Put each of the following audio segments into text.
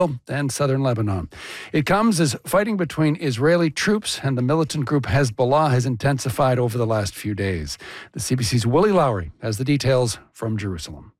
and southern Lebanon. It comes as fighting between Israeli troops and the militant group Hezbollah has intensified over the last few days. The CBC's Willie Lowry has the details from Jerusalem.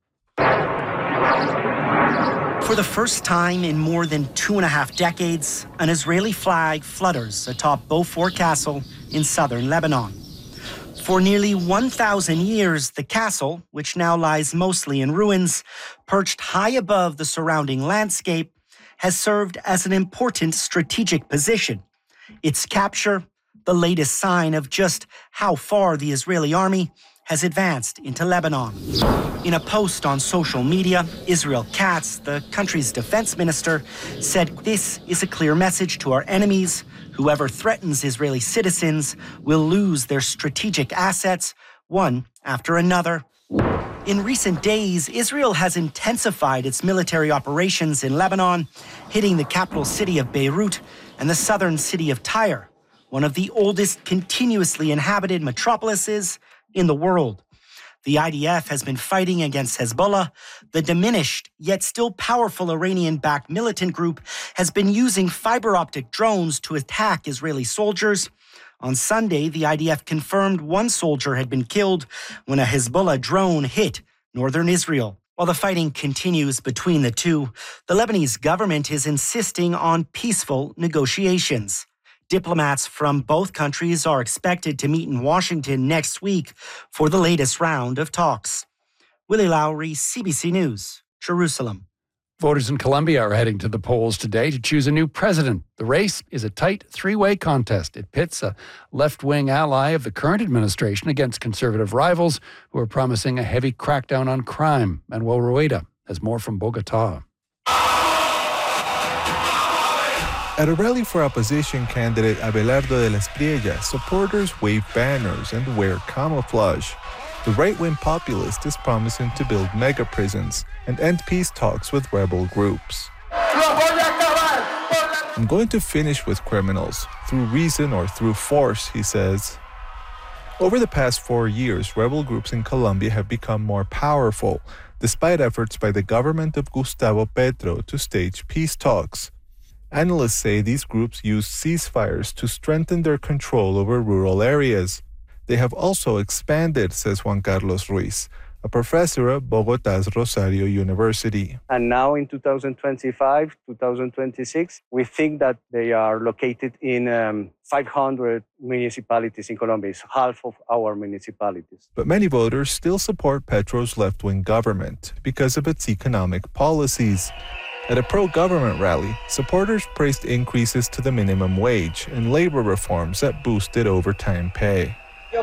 For the first time in more than 2.5 decades, an Israeli flag flutters atop Beaufort Castle in southern Lebanon. For nearly 1,000 years, the castle, which now lies mostly in ruins, perched high above the surrounding landscape, has served as an important strategic position. Its capture, the latest sign of just how far the Israeli army has advanced into Lebanon. In a post on social media, Israel Katz, the country's defense minister, said this is a clear message to our enemies. Whoever threatens Israeli citizens will lose their strategic assets, one after another. In recent days, Israel has intensified its military operations in Lebanon, hitting the capital city of Beirut and the southern city of Tyre, one of the oldest continuously inhabited metropolises in the world. The IDF has been fighting against Hezbollah. The diminished, yet still powerful Iranian-backed militant group has been using fiber optic drones to attack Israeli soldiers. On Sunday, the IDF confirmed one soldier had been killed when a Hezbollah drone hit northern Israel. While the fighting continues between the two, the Lebanese government is insisting on peaceful negotiations. Diplomats from both countries are expected to meet in Washington next week for the latest round of talks. Willie Lowry, CBC News, Jerusalem. Voters in Colombia are heading to the polls today to choose a new president. The race is a tight three-way contest. It pits a left-wing ally of the current administration against conservative rivals who are promising a heavy crackdown on crime. Manuel Rueda has more from Bogotá. At a rally for opposition candidate Abelardo de la Espriella, supporters wave banners and wear camouflage. The right-wing populist is promising to build mega prisons and end peace talks with rebel groups. I'm going to finish with criminals, through reason or through force, he says. Over the past 4 years, rebel groups in Colombia have become more powerful, despite efforts by the government of Gustavo Petro to stage peace talks. Analysts say these groups use ceasefires to strengthen their control over rural areas. They have also expanded, says Juan Carlos Ruiz, a professor at Bogotá's Rosario University. And now in 2025, 2026, we think that they are located in 500 municipalities in Colombia. It's half of our municipalities. But many voters still support Petro's left-wing government because of its economic policies. At a pro-government rally, supporters praised increases to the minimum wage and labor reforms that boosted overtime pay. He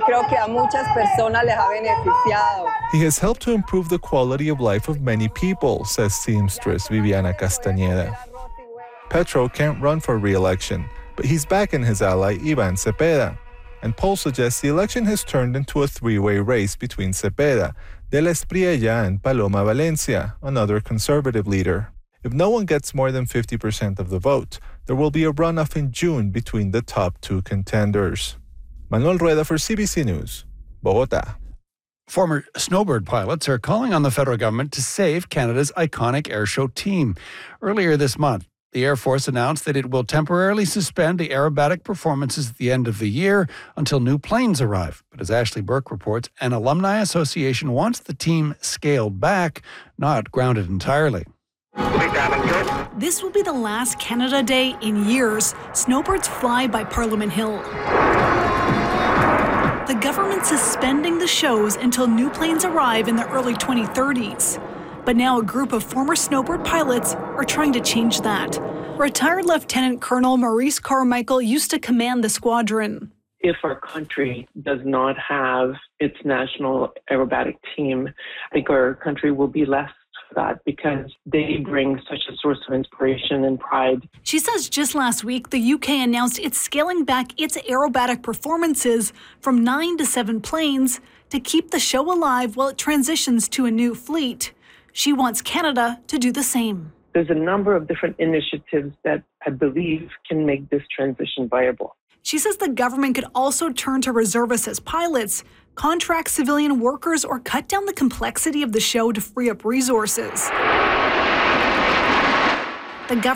has helped to improve the quality of life of many people, says seamstress Viviana Castañeda. Petro can't run for re-election, but he's backing his ally Iván Cepeda. And polls suggest the election has turned into a three-way race between Cepeda, de la Espriella, and Paloma Valencia, another conservative leader. If no one gets more than 50% of the vote, there will be a runoff in June between the top two contenders. Manuel Rueda for CBC News, Bogotá. Former snowbird pilots are calling on the federal government to save Canada's iconic airshow team. Earlier this month, the Air Force announced that it will temporarily suspend the aerobatic performances at the end of the year until new planes arrive. But as Ashley Burke reports, an alumni association wants the team scaled back, not grounded entirely. This will be the last Canada Day in years. Snowbirds fly by Parliament Hill. The government suspending the shows until new planes arrive in the early 2030s. But now a group of former snowbird pilots are trying to change that. Retired Lieutenant Colonel Maurice Carmichael used to command the squadron. If our country does not have its national aerobatic team, I think our country will be less that because they bring such a source of inspiration and pride. She says just last week, the UK announced it's scaling back its aerobatic performances from 9 to 7 planes to keep the show alive while it transitions to a new fleet. She wants Canada to do the same. There's a number of different initiatives that I believe can make this transition viable. She says the government could also turn to reservists as pilots, contract civilian workers, or cut down the complexity of the show to free up resources. The government